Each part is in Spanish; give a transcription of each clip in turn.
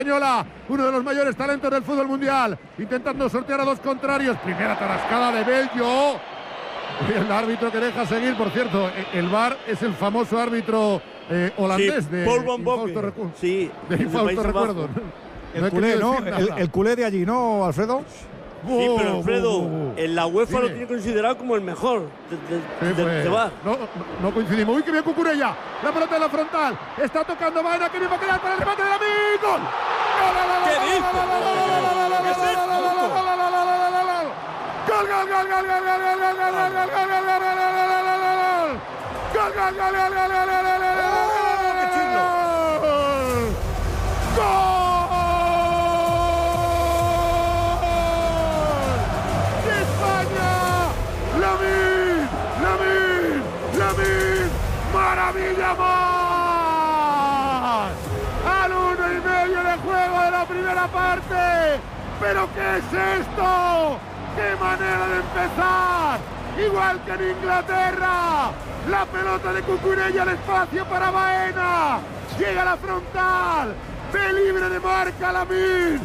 uno de los mayores talentos del fútbol mundial, intentando sortear a dos contrarios. Primera tarascada de Bello. El árbitro que deja seguir, por cierto, el VAR es el famoso árbitro holandés, sí, de Paul Van infausto, Bommel. Sí, de infausto recuerdo. El culé, ¿no? El culé de allí, ¿no, Alfredo? Sí, pero Alfredo, en la UEFA lo tiene considerado como el mejor de VAR. No coincidimos. Uy, que bien Cucurella. La pelota en la frontal. Está tocando Baena, que bien va a quedar para el remate de la ¡Gol! ¿Qué dices? ¡Maravilla más! Al 1:30 de juego de la primera parte. ¿Pero qué es esto? ¡Qué manera de empezar! Igual que en Inglaterra. La pelota de Cucurella al espacio para Baena. Llega a la frontal. Ve libre de marca Lamine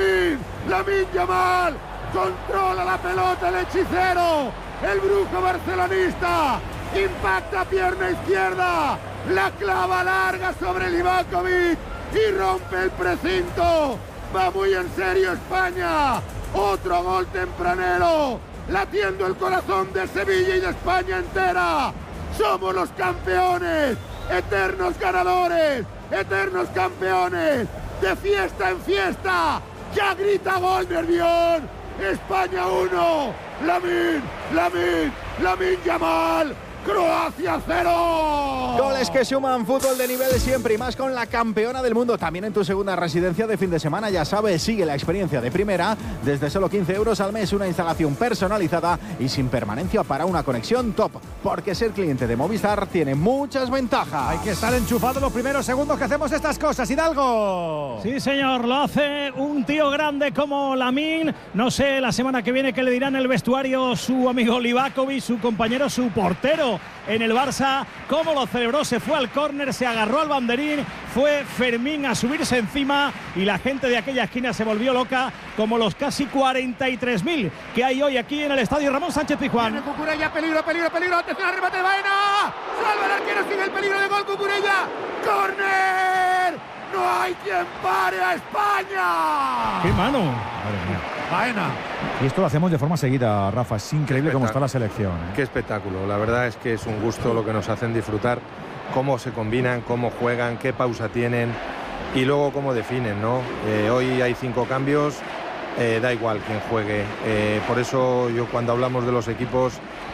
Yamal. Controla la pelota el hechicero. El brujo barcelonista. Impacta pierna izquierda, la clava larga sobre Livakovic y rompe el precinto. Va muy en serio España. Otro gol tempranero, latiendo el corazón de Sevilla y de España entera. Somos los campeones, eternos ganadores, eternos campeones. De fiesta en fiesta, ya grita gol Nervión. España 1, Lamine Yamal. ¡Croacia 0! Goles que suman, fútbol de nivel siempre y más con la campeona del mundo. También en tu segunda residencia de fin de semana, ya sabes, sigue la experiencia de primera. Desde solo 15 euros al mes, una instalación personalizada y sin permanencia para una conexión top. Porque ser cliente de Movistar tiene muchas ventajas. Hay que estar enchufado los primeros segundos que hacemos estas cosas. ¡Hidalgo! Sí, señor, lo hace un tío grande como Lamine. No sé, la semana que viene qué le dirán en el vestuario su amigo Livakovic, su compañero, su portero en el Barça. Cómo lo celebró, se fue al córner, se agarró al banderín, fue Fermín a subirse encima y la gente de aquella esquina se volvió loca, como los casi 43.000 que hay hoy aquí en el estadio Ramón Sánchez Pizjuán. Viene Cucurella, peligro, atención al remate de Baena. Salva el arquero, sigue el peligro de gol Cucurella. ¡Córner! ¡No hay quien pare a España! ¡Qué mano! Madre mía. Baena. Y esto lo hacemos de forma seguida, Rafa. Es increíble cómo está la selección. Qué espectáculo. La verdad es que es un gusto lo que nos hacen disfrutar. Cómo se combinan, cómo juegan, qué pausa tienen y luego cómo definen, ¿no? Hoy hay 5 cambios, da igual quién juegue. Por eso yo cuando hablamos de los equipos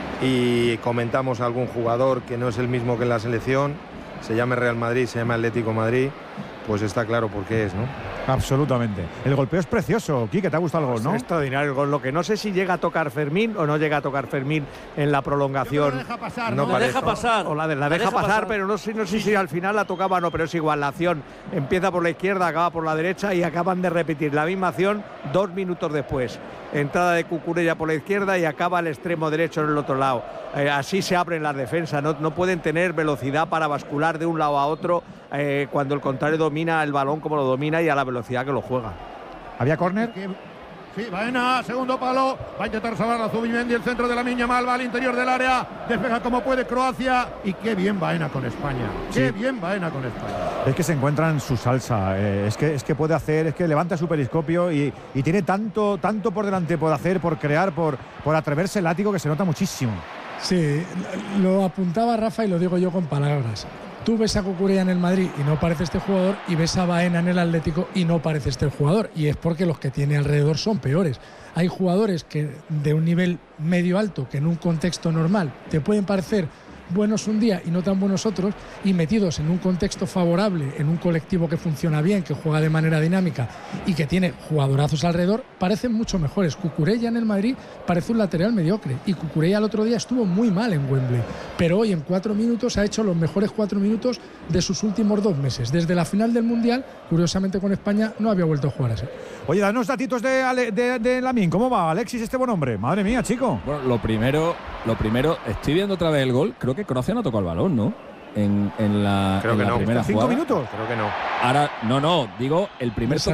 y comentamos a algún jugador que no es el mismo que en la selección, se llame Real Madrid, se llama Atlético Madrid, pues está claro por qué es, ¿no? Absolutamente. El golpeo es precioso. Quique, ¿te ha gustado el gol, no? Es extraordinario el gol. Lo que no sé si llega a tocar Fermín o no llega a tocar Fermín en la prolongación. La deja pasar, ¿no? La deja pasar. O la deja pasar, pero no sé si al final la tocaba o no, pero es igual. La acción empieza por la izquierda, acaba por la derecha y acaban de repetir la misma acción 2 minutos después. Entrada de Cucurella por la izquierda y acaba el extremo derecho en el otro lado. Así se abren las defensas. No pueden tener velocidad para bascular de un lado a otro cuando el contrario domina el balón como lo domina y a la velocidad que lo juega. ¿Había córner? Sí, Baena, segundo palo. Va a intentar salvar a Zubimendi, el centro de Lamine Yamal, va al interior del área. Despega como puede Croacia. Y qué bien Baena con España. Qué bien Baena con España. Es que se encuentra en su salsa. Es que puede hacer, es que levanta su periscopio y tiene tanto por delante por hacer, por crear, por atreverse el látigo que se nota muchísimo. Sí, lo apuntaba Rafa y lo digo yo con palabras. Tú ves a Cucurella en el Madrid y no parece este jugador, y ves a Baena en el Atlético y no parece este jugador, y es porque los que tiene alrededor son peores. Hay jugadores que de un nivel medio alto que en un contexto normal te pueden parecer buenos un día y no tan buenos otros, y metidos en un contexto favorable, en un colectivo que funciona bien, que juega de manera dinámica y que tiene jugadorazos alrededor, parecen mucho mejores. Cucurella en el Madrid parece un lateral mediocre, y Cucurella el otro día estuvo muy mal en Wembley, pero hoy en 4 minutos ha hecho los mejores 4 minutos de sus últimos 2 meses. Desde la final del Mundial, curiosamente con España, no había vuelto a jugar así. Oye, danos datitos de Lamine. ¿Cómo va Alexis, este buen hombre? Madre mía, chico. Bueno, lo primero, estoy viendo otra vez el gol. Creo que Croacia no tocó el balón, ¿no? En la Creo que no. primera 5 jugada. minutos. Creo que no. Ahora, no, digo el primer toque